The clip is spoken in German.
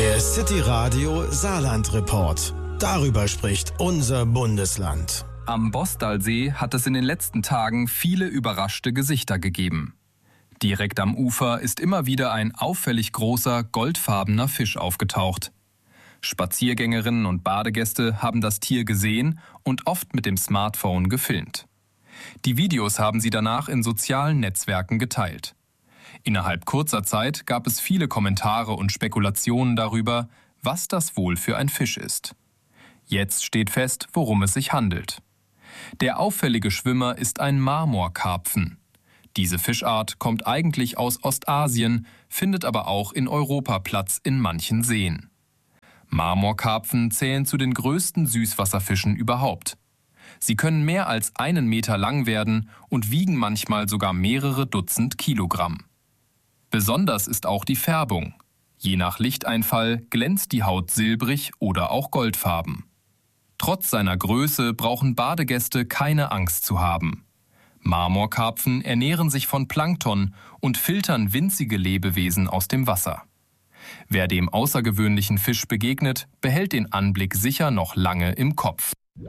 Der City Radio Saarland Report. Darüber spricht unser Bundesland. Am Bostalsee hat es in den letzten Tagen viele überraschte Gesichter gegeben. Direkt am Ufer ist immer wieder ein auffällig großer, goldfarbener Fisch aufgetaucht. Spaziergängerinnen und Badegäste haben das Tier gesehen und oft mit dem Smartphone gefilmt. Die Videos haben sie danach in sozialen Netzwerken geteilt. Innerhalb kurzer Zeit gab es viele Kommentare und Spekulationen darüber, was das wohl für ein Fisch ist. Jetzt steht fest, worum es sich handelt. Der auffällige Schwimmer ist ein Marmorkarpfen. Diese Fischart kommt eigentlich aus Ostasien, findet aber auch in Europa Platz in manchen Seen. Marmorkarpfen zählen zu den größten Süßwasserfischen überhaupt. Sie können mehr als 1 Meter lang werden und wiegen manchmal sogar mehrere Dutzend Kilogramm. Besonders ist auch die Färbung. Je nach Lichteinfall glänzt die Haut silbrig oder auch goldfarben. Trotz seiner Größe brauchen Badegäste keine Angst zu haben. Marmorkarpfen ernähren sich von Plankton und filtern winzige Lebewesen aus dem Wasser. Wer dem außergewöhnlichen Fisch begegnet, behält den Anblick sicher noch lange im Kopf.